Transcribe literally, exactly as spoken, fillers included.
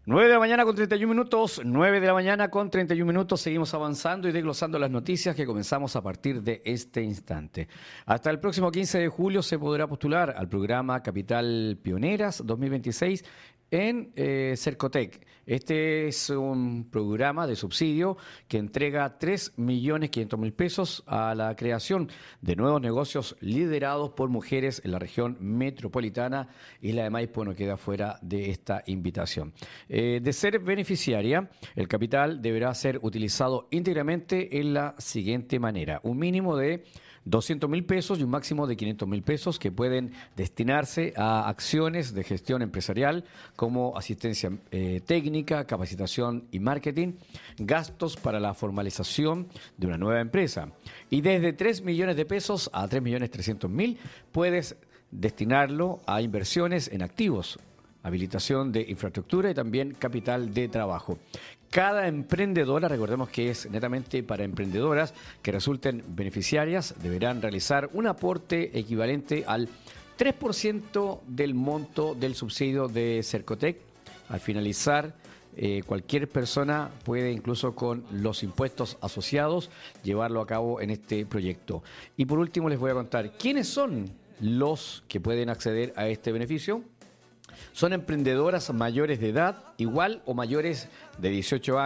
nueve de la mañana con treinta y un minutos, nueve de la mañana con treinta y un minutos, seguimos avanzando y desglosando las noticias que comenzamos a partir de este instante. Hasta el próximo quince de julio se podrá postular al programa Capital Pioneras dos mil veintiséis en eh, Cercotec. Este es un programa de subsidio que entrega tres millones quinientos mil pesos a la creación de nuevos negocios liderados por mujeres en la región metropolitana, y la de Maipo no queda fuera de esta invitación. Eh, de ser beneficiaria, el capital deberá ser utilizado íntegramente en la siguiente manera: un mínimo de doscientos mil pesos y un máximo de quinientos mil pesos que pueden destinarse a acciones de gestión empresarial como asistencia eh, técnica, capacitación y marketing, gastos para la formalización de una nueva empresa. Y desde tres millones de pesos a tres millones trescientos mil puedes destinarlo a inversiones en activos, habilitación de infraestructura y también capital de trabajo. Cada emprendedora, recordemos que es netamente para emprendedoras que resulten beneficiarias, deberán realizar un aporte equivalente al tres por ciento del monto del subsidio de Cercotec. Al finalizar, eh, cualquier persona puede, incluso con los impuestos asociados, llevarlo a cabo en este proyecto. Y por último les voy a contar quiénes son los que pueden acceder a este beneficio. Son emprendedoras mayores de edad, igual o mayores de dieciocho años.